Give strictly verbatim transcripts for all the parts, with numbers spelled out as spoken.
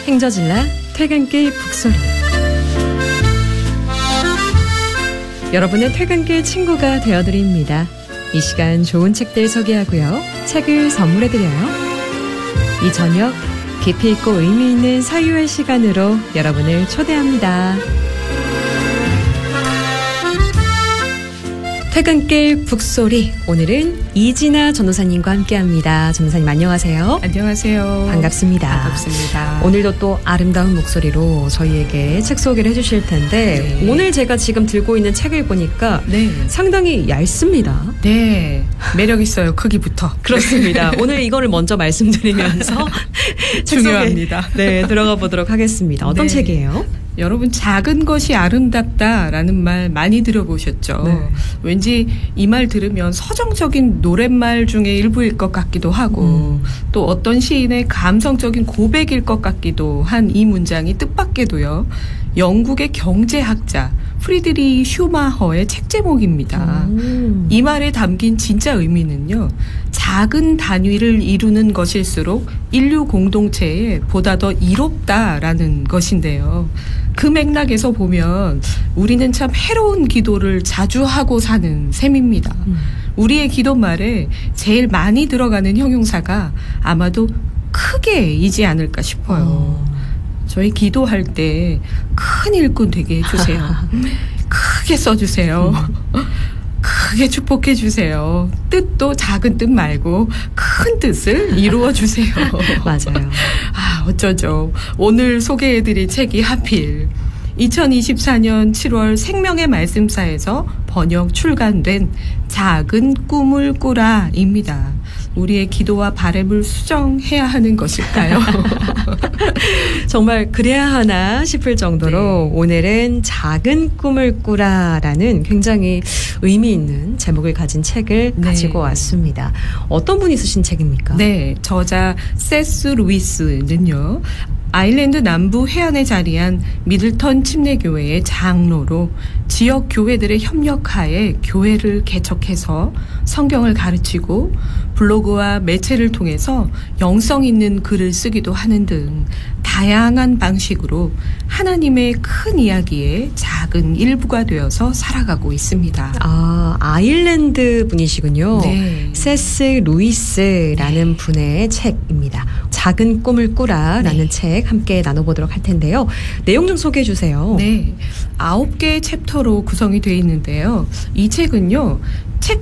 행저질라 퇴근길 북소리. 여러분의 퇴근길 친구가 되어드립니다. 이 시간 좋은 책들 소개하고요. 책을 선물해드려요. 이 저녁 깊이 있고 의미 있는 사유의 시간으로 여러분을 초대합니다. 퇴근길 북소리. 오늘은 이진아 전도사님과 함께합니다. 전도사님 안녕하세요. 안녕하세요. 반갑습니다. 반갑습니다. 오늘도 또 아름다운 목소리로 저희에게 책 소개를 해주실 텐데 네. 오늘 제가 지금 들고 있는 책을 보니까 네. 상당히 얇습니다. 네, 매력 있어요. 크기부터. 그렇습니다. 오늘 이거를 먼저 말씀드리면서 중요합니다. 네, 들어가 보도록 하겠습니다. 어떤 네. 책이에요? 여러분 작은 것이 아름답다라는 말 많이 들어보셨죠? 네. 왠지 이 말 들으면 서정적인 노랫말 중에 일부일 것 같기도 하고 음. 또 어떤 시인의 감성적인 고백일 것 같기도 한 이 문장이 뜻밖에도요. 영국의 경제학자 프리드리히 슈마허의 책 제목입니다. 음. 이 말에 담긴 진짜 의미는요. 작은 단위를 이루는 것일수록 인류 공동체에 보다 더 이롭다라는 것인데요. 그 맥락에서 보면 우리는 참 해로운 기도를 자주 하고 사는 셈입니다. 음. 우리의 기도말에 제일 많이 들어가는 형용사가 아마도 크게이지 않을까 싶어요. 어. 저희 기도할 때 큰 일꾼 되게 해주세요. 크게 써주세요. 음. 크게 축복해 주세요. 뜻도 작은 뜻 말고 큰 뜻을 이루어 주세요. 맞아요. 아, 어쩌죠. 오늘 소개해드릴 책이 하필 이천이십사 년 칠월 생명의 말씀사에서 번역 출간된 작은 꿈을 꾸라입니다. 우리의 기도와 바람을 수정해야 하는 것일까요? 정말 그래야 하나 싶을 정도로 네. 오늘은 작은 꿈을 꾸라라는 굉장히 의미 있는 제목을 가진 책을 네. 가지고 왔습니다. 어떤 분이 쓰신 책입니까? 네, 저자 세스 루이스는요. 아일랜드 남부 해안에 자리한 미들턴 침례교회의 장로로 지역 교회들의 협력하에 교회를 개척해서 성경을 가르치고 블로그와 매체를 통해서 영성 있는 글을 쓰기도 하는 등 다양한 방식으로 하나님의 큰 이야기의 작은 일부가 되어서 살아가고 있습니다. 아, 아일랜드 분이시군요. 네. 세스 루이스라는 네. 분의 책입니다. 작은 꿈을 꾸라라는 네. 책 함께 나눠보도록 할 텐데요. 내용 좀 소개해 주세요. 네, 아홉 개의 챕터로 구성이 되어 있는데요. 이 책은요. 책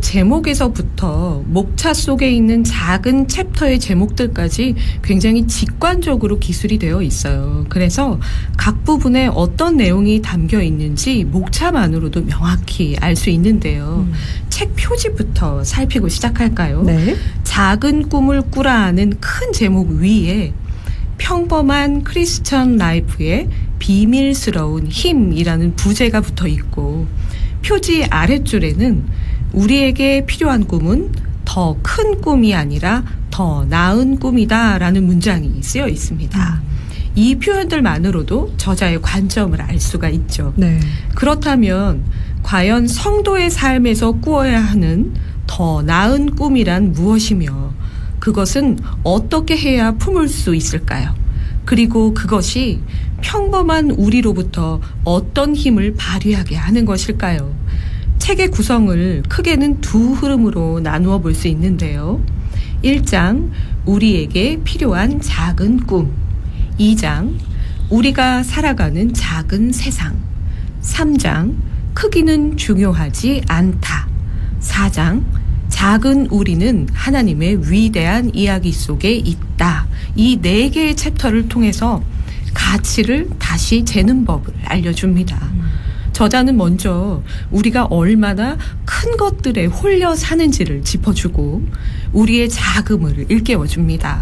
제목에서부터 목차 속에 있는 작은 챕터의 제목들까지 굉장히 직관적으로 기술이 되어 있어요. 그래서 각 부분에 어떤 내용이 담겨 있는지 목차만으로도 명확히 알 수 있는데요. 음. 책 표지부터 살피고 시작할까요? 네. 작은 꿈을 꾸라는 큰 제목 위에 평범한 크리스천 라이프의 비밀스러운 힘이라는 부제가 붙어 있고 표지 아랫줄에는 우리에게 필요한 꿈은 더 큰 꿈이 아니라 더 나은 꿈이다 라는 문장이 쓰여 있습니다. 음. 이 표현들만으로도 저자의 관점을 알 수가 있죠. 네. 그렇다면 과연 성도의 삶에서 꾸어야 하는 더 나은 꿈이란 무엇이며 그것은 어떻게 해야 품을 수 있을까요? 그리고 그것이 평범한 우리로부터 어떤 힘을 발휘하게 하는 것일까요? 책의 구성을 크게는 두 흐름으로 나누어 볼 수 있는데요. 일 장, 우리에게 필요한 작은 꿈. 이 장, 우리가 살아가는 작은 세상. 삼 장, 크기는 중요하지 않다. 사 장, 작은 우리는 하나님의 위대한 이야기 속에 있다. 이 네 개의 챕터를 통해서 가치를 다시 재는 법을 알려줍니다. 음. 저자는 먼저 우리가 얼마나 큰 것들에 홀려 사는지를 짚어주고 우리의 자금을 일깨워줍니다.